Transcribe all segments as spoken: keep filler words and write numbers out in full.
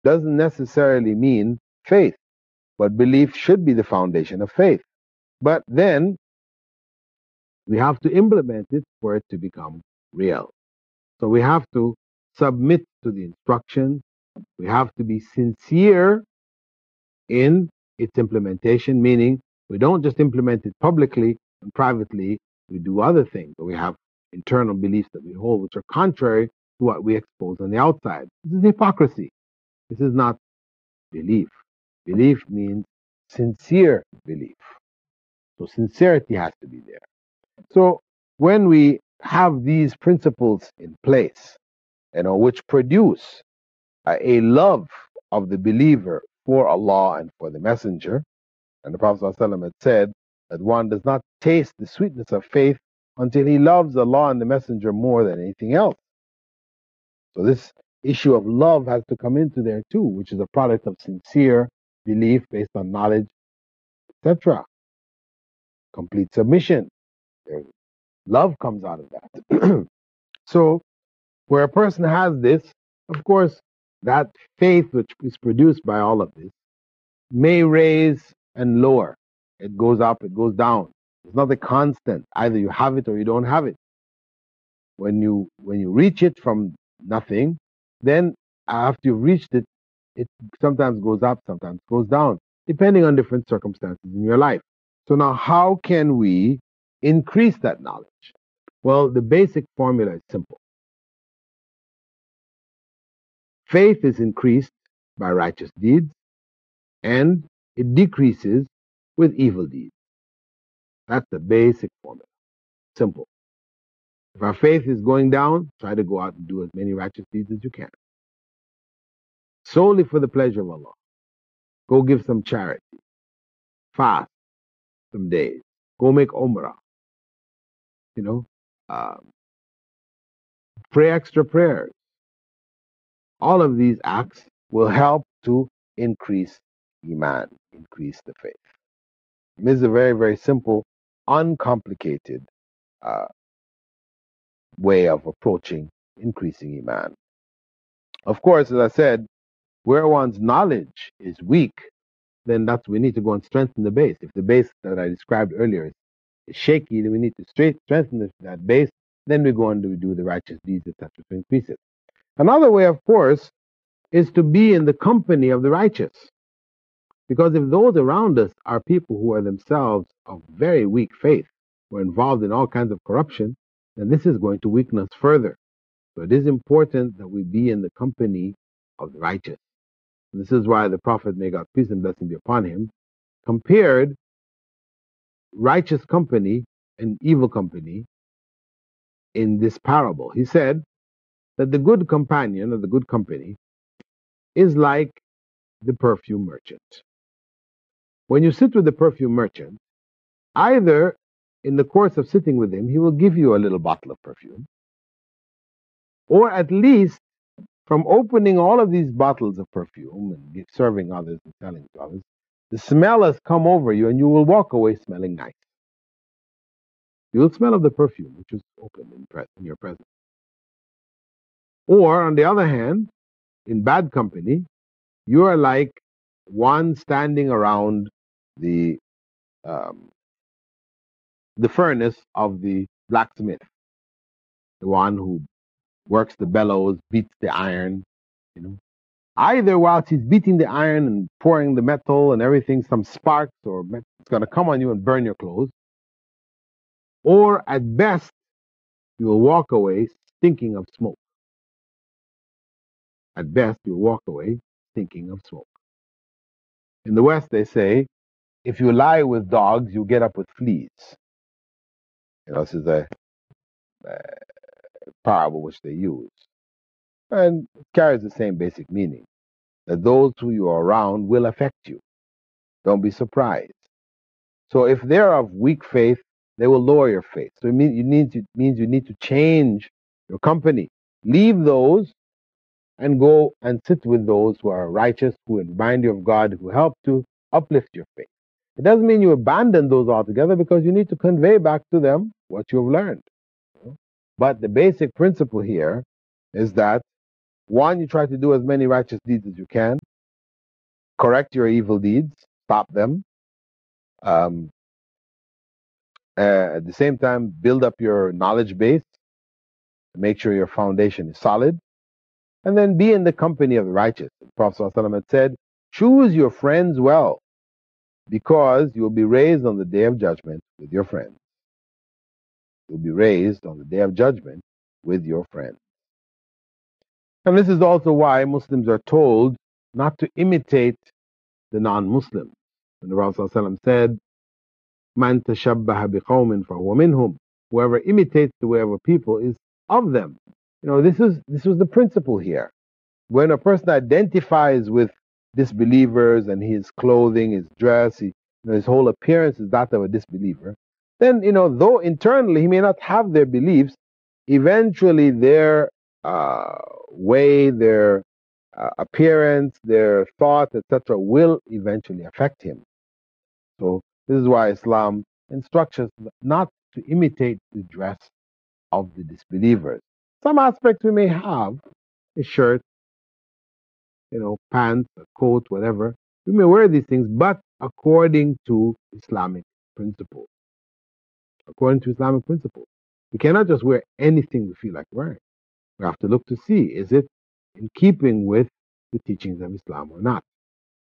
doesn't necessarily mean faith, but belief should be the foundation of faith. But then we have to implement it for it to become real. So we have to submit to the instructions. We have to be sincere in its implementation, meaning we don't just implement it publicly and privately, we do other things. But we have internal beliefs that we hold which are contrary to what we expose on the outside. This is hypocrisy. This is not belief. Belief means sincere belief. So sincerity has to be there. So when we have these principles in place, you know, which produce a, a love of the believer for Allah and for the Messenger, and the Prophet ﷺ had said that one does not taste the sweetness of faith until he loves Allah and the Messenger more than anything else. So this issue of love has to come into there too, which is a product of sincere belief based on knowledge, et cetera. Complete submission. There's love comes out of that. So where a person has this, of course, that faith which is produced by all of this may raise and lower. It goes up, it goes down. It's not a constant. Either you have it or you don't have it. When you when you reach it from nothing, then after you've reached it, it sometimes goes up, sometimes goes down, depending on different circumstances in your life. So now how can we increase that knowledge? Well, the basic formula is simple. Faith is increased by righteous deeds, and it decreases with evil deeds. That's the basic formula. Simple. If our faith is going down, try to go out and do as many righteous deeds as you can. Solely for the pleasure of Allah. Go give some charity. Fast some days. Go make umrah. You know, um, pray extra prayers. All of these acts will help to increase Iman, increase the faith. This is a very, very simple, uncomplicated uh, way of approaching increasing Iman. Of course, as I said, where one's knowledge is weak, then that's we need to go and strengthen the base. If the base that I described earlier is, is shaky, then we need to straight, strengthen the, that base. Then we go and do, do the righteous deeds, et cetera, to increase it. Another way, of course, is to be in the company of the righteous. Because if those around us are people who are themselves of very weak faith, who are involved in all kinds of corruption, then this is going to weaken us further. So it is important that we be in the company of the righteous. And this is why the Prophet, may God's peace and blessing be upon him, compared righteous company and evil company in this parable. He said that the good companion or the good company is like the perfume merchant. When you sit with the perfume merchant, either in the course of sitting with him, he will give you a little bottle of perfume, or at least from opening all of these bottles of perfume and serving others and selling to others, the smell has come over you and you will walk away smelling nice. You will smell of the perfume which was opened in, pre- in your presence. Or, on the other hand, in bad company, you are like one standing around the um, the furnace of the blacksmith, the one who works the bellows, beats the iron, you know. Either whilst he's beating the iron and pouring the metal and everything, some sparks or it's going to come on you and burn your clothes. Or at best, you will walk away stinking of smoke. At best, you'll walk away stinking of smoke. In the West, they say, if you lie with dogs, you get up with fleas. You know, this is a, a parable which they use. And it carries the same basic meaning, that those who you are around will affect you. Don't be surprised. So if they're of weak faith, they will lower your faith. So it means you need to, means you need to change your company. Leave those and go and sit with those who are righteous, who remind you of God, who help to uplift your faith. It doesn't mean you abandon those altogether, because you need to convey back to them what you've learned. But the basic principle here is that One, you try to do as many righteous deeds as you can, correct your evil deeds, stop them. Um, uh, at the same time, build up your knowledge base, make sure your foundation is solid, and then be in the company of the righteous. The Prophet ﷺ had said, choose your friends well, because you will be raised on the day of judgment with your friends. You'll be raised on the day of judgment with your friends. And this is also why Muslims are told not to imitate the non-Muslims. And the Prophet ﷺ said, Man tashabbaha biqawmin fahuwa minhum. Whoever imitates the way of a people is of them. You know, this is this was the principle here. When a person identifies with disbelievers and his clothing, his dress, he, you know, his whole appearance is that of a disbeliever, then, you know, though internally he may not have their beliefs, eventually their uh, way, their uh, appearance, their thoughts, et cetera, will eventually affect him. So this is why Islam instructs us not to imitate the dress of the disbelievers. Some aspects we may have, a shirt, you know, pants, a coat, whatever. We may wear these things, but according to Islamic principles. According to Islamic principles. We cannot just wear anything we feel like wearing. We have to look to see, is it in keeping with the teachings of Islam or not?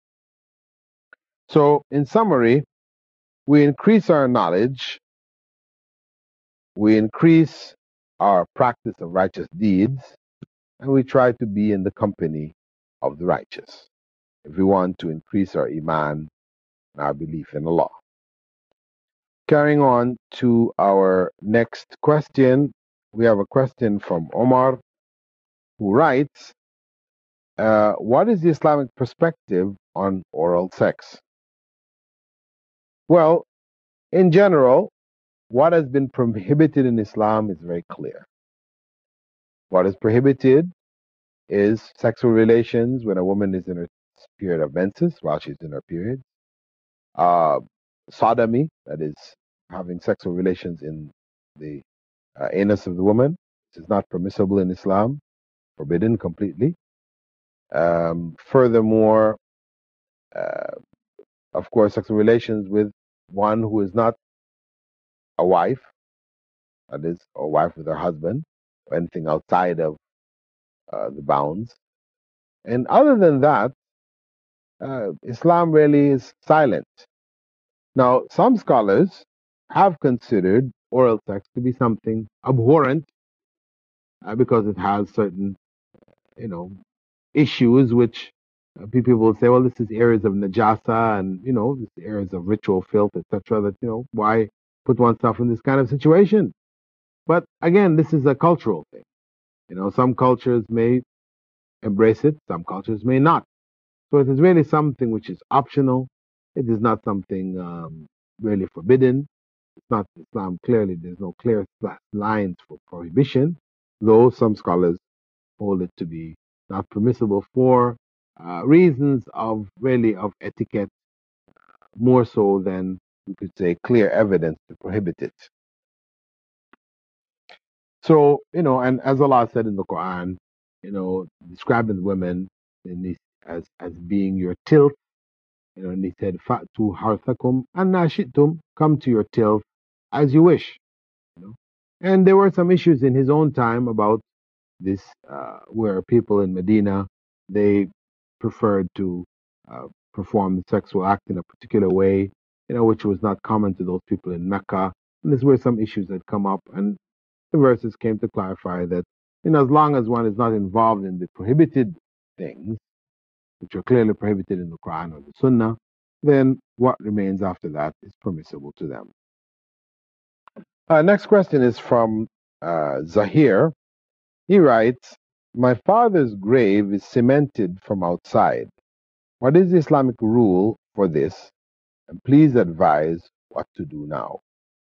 So, in summary, we increase our knowledge, we increase our practice of righteous deeds, and we try to be in the company of the righteous if we want to increase our iman and our belief in Allah. Carrying on to our next question, we have a question from Omar, who writes, uh, what is the Islamic perspective on oral sex? Well, in general, what has been prohibited in Islam is very clear. What is prohibited is sexual relations when a woman is in her period of menses, while she's in her period. Uh, sodomy, that is having sexual relations in the uh, anus of the woman. This is not permissible in Islam, forbidden completely. Um, furthermore, uh, of course, sexual relations with one who is not a wife, that is, a wife with her husband, or anything outside of uh, the bounds. And other than that, uh, Islam really is silent. Now, some scholars have considered oral sex to be something abhorrent uh, because it has certain, you know, issues which uh, people will say, well, this is areas of najasa and, you know, this areas of ritual filth, et cetera. That, you know, why put oneself in this kind of situation? But again, this is a cultural thing. You know, some cultures may embrace it, some cultures may not. So it is really something which is optional. It is not something um, really forbidden. It's not Islam clearly. There's no clear lines for prohibition, though some scholars hold it to be not permissible for uh, reasons of really of etiquette, more so than we could say clear evidence to prohibit it. So, you know, and as Allah said in the Quran, you know, describing women in this as as being your tilth, you know, and he said, "Fa'tu harthakum anna shi'tum," come to your tilth as you wish. You know? And there were some issues in his own time about this, uh, where people in Medina, they preferred to uh, perform the sexual act in a particular way, you know, which was not common to those people in Mecca. And these were some issues that come up, and the verses came to clarify that, you know, as long as one is not involved in the prohibited things, which are clearly prohibited in the Quran or the Sunnah, then what remains after that is permissible to them. Uh, next question is from uh, Zahir. He writes, my father's grave is cemented from outside. What is the Islamic rule for this? And please advise what to do now.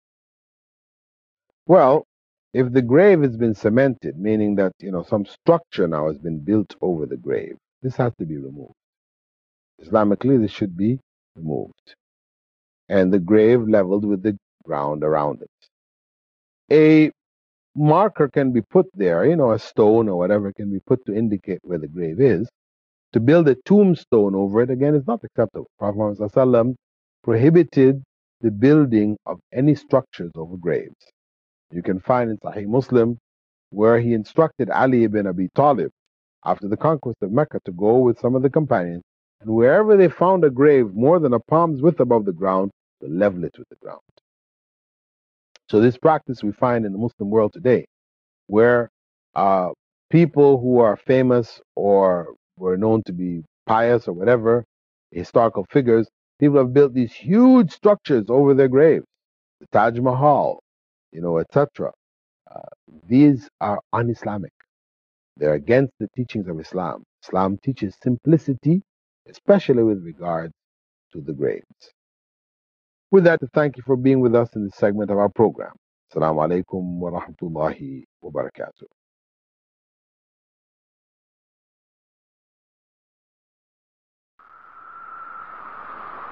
Well, if the grave has been cemented, meaning that, you know, some structure now has been built over the grave, this has to be removed. Islamically, this should be removed, and the grave leveled with the ground around it. A marker can be put there, you know, a stone or whatever can be put to indicate where the grave is. To build a tombstone over it, again, is not acceptable. Prophet Muhammad ﷺ prohibited the building of any structures over graves. You can find in Sahih Muslim where he instructed Ali ibn Abi Talib after the conquest of Mecca to go with some of the companions, and wherever they found a grave more than a palm's width above the ground, to level it with the ground. So this practice we find in the Muslim world today, where uh, people who are famous or were known to be pious or whatever, historical figures, people have built these huge structures over their graves, the Taj Mahal, you know, et cetera. Uh, these are un-Islamic. They're against the teachings of Islam. Islam teaches simplicity, especially with regard to the graves. With that, thank you for being with us in this segment of our program. Assalamu alaikum wa rahmatullahi wa barakatuh.